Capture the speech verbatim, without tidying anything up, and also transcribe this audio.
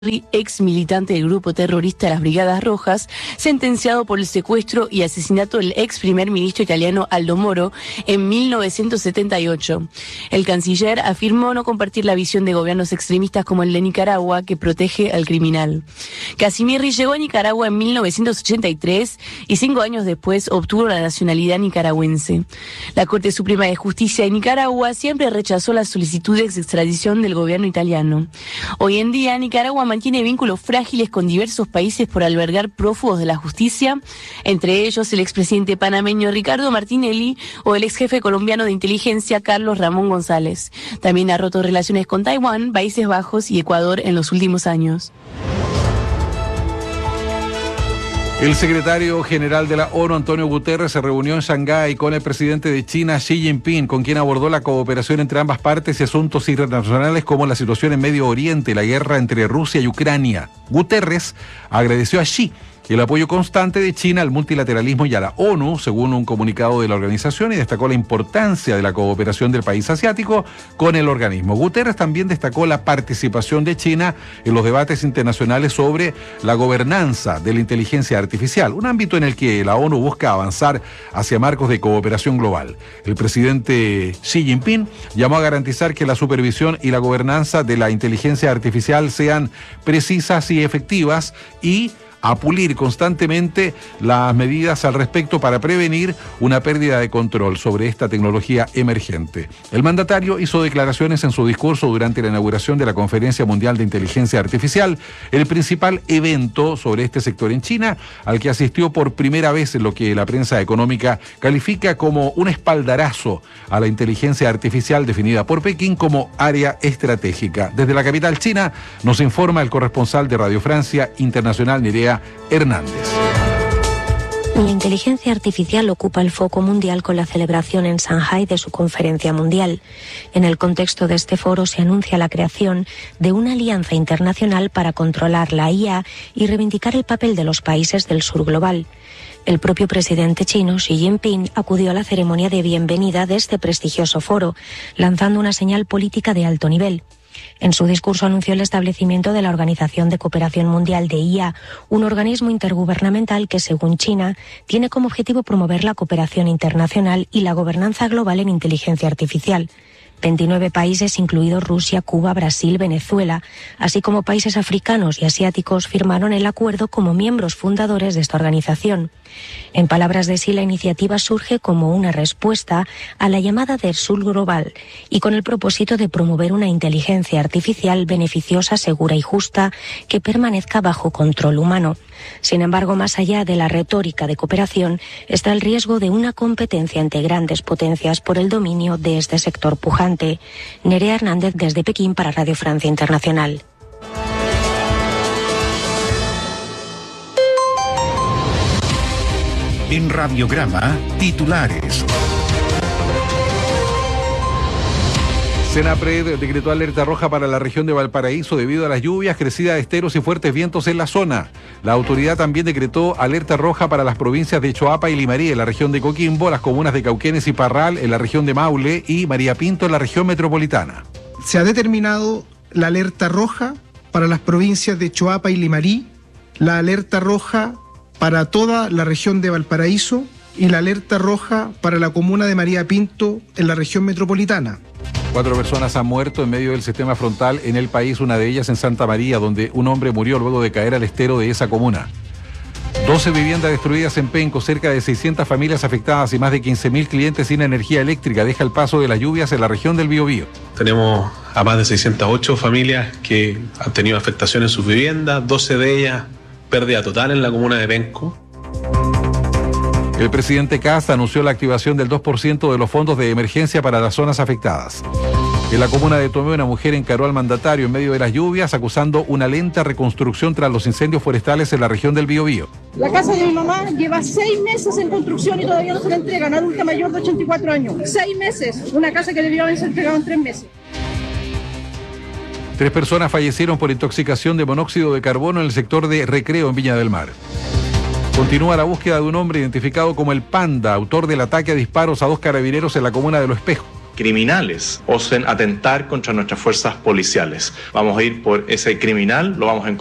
ex militante del grupo terrorista Las Brigadas Rojas, sentenciado por el secuestro y asesinato del ex primer ministro italiano Aldo Moro en mil novecientos setenta y ocho. El canciller afirmó no compartir la visión de gobiernos extremistas como el de Nicaragua, que protege al criminal. Casimiri llegó a Nicaragua en mil novecientos ochenta y tres y cinco años después obtuvo la nacionalidad nicaragüense. La Corte Suprema de Justicia de Nicaragua siempre rechazó las solicitudes de extradición del gobierno italiano. Hoy en día, Nicaragua mantiene vínculos frágiles con diversos países por albergar prófugos de la justicia, entre ellos el expresidente panameño Ricardo Martinelli o el ex jefe colombiano de inteligencia Carlos Ramón González. También ha roto relaciones con Taiwán, Países Bajos y Ecuador en los últimos años. El secretario general de la ONU, Antonio Guterres, se reunió en Shanghái con el presidente de China, Xi Jinping, con quien abordó la cooperación entre ambas partes y asuntos internacionales como la situación en Medio Oriente, la guerra entre Rusia y Ucrania. Guterres agradeció a Xi el apoyo constante de China al multilateralismo y a la ONU, según un comunicado de la organización, y destacó la importancia de la cooperación del país asiático con el organismo. Guterres también destacó la participación de China en los debates internacionales sobre la gobernanza de la inteligencia artificial, un ámbito en el que la ONU busca avanzar hacia marcos de cooperación global. El presidente Xi Jinping llamó a garantizar que la supervisión y la gobernanza de la inteligencia artificial sean precisas y efectivas y a pulir constantemente las medidas al respecto para prevenir una pérdida de control sobre esta tecnología emergente. El mandatario hizo declaraciones en su discurso durante la inauguración de la Conferencia Mundial de Inteligencia Artificial, el principal evento sobre este sector en China, al que asistió por primera vez en lo que la prensa económica califica como un espaldarazo a la inteligencia artificial definida por Pekín como área estratégica. Desde la capital china nos informa el corresponsal de Radio Francia Internacional, Nerea Hernández. La inteligencia artificial ocupa el foco mundial con la celebración en Shanghái de su conferencia mundial. En el contexto de este foro se anuncia la creación de una alianza internacional para controlar la I A y reivindicar el papel de los países del sur global. El propio presidente chino, Xi Jinping, acudió a la ceremonia de bienvenida de este prestigioso foro, lanzando una señal política de alto nivel. En su discurso anunció el establecimiento de la Organización de Cooperación Mundial de I A, un organismo intergubernamental que, según China, tiene como objetivo promover la cooperación internacional y la gobernanza global en inteligencia artificial. veintinueve países, incluidos Rusia, Cuba, Brasil, Venezuela, así como países africanos y asiáticos, firmaron el acuerdo como miembros fundadores de esta organización. En palabras de Xi, la iniciativa surge como una respuesta a la llamada del sur global y con el propósito de promover una inteligencia artificial beneficiosa, segura y justa que permanezca bajo control humano. Sin embargo, más allá de la retórica de cooperación, está el riesgo de una competencia entre grandes potencias por el dominio de este sector pujante. Nerea Hernández desde Pekín para Radio Francia Internacional. En Radiograma, titulares. Senapred decretó alerta roja para la región de Valparaíso debido a las lluvias, crecida de esteros y fuertes vientos en la zona. La autoridad también decretó alerta roja para las provincias de Choapa y Limarí en la región de Coquimbo, las comunas de Cauquenes y Parral en la región de Maule y María Pinto en la región metropolitana. Se ha determinado la alerta roja para las provincias de Choapa y Limarí, la alerta roja para toda la región de Valparaíso y la alerta roja para la comuna de María Pinto en la región metropolitana. Cuatro personas han muerto en medio del sistema frontal en el país, una de ellas en Santa María, donde un hombre murió luego de caer al estero de esa comuna. doce viviendas destruidas en Penco, cerca de seiscientas familias afectadas y más de quince mil clientes sin energía eléctrica. Deja el paso de las lluvias en la región del Biobío. Tenemos a más de seiscientas ocho familias que han tenido afectación en sus viviendas, doce de ellas pérdida total en la comuna de Penco. El presidente Kast anunció la activación del dos por ciento de los fondos de emergencia para las zonas afectadas. En la comuna de Tomé, una mujer encaró al mandatario en medio de las lluvias, acusando una lenta reconstrucción tras los incendios forestales en la región del Biobío. La casa de mi mamá lleva seis meses en construcción y todavía no se la entregan, adulta mayor de ochenta y cuatro años. Seis meses, una casa que debió haberse entregado en tres meses. Tres personas fallecieron por intoxicación de monóxido de carbono en el sector de Recreo en Viña del Mar. Continúa la búsqueda de un hombre identificado como el Panda, autor del ataque a disparos a dos carabineros en la comuna de Lo Espejo. criminales osen atentar contra nuestras fuerzas policiales. Vamos a ir por ese criminal, lo vamos a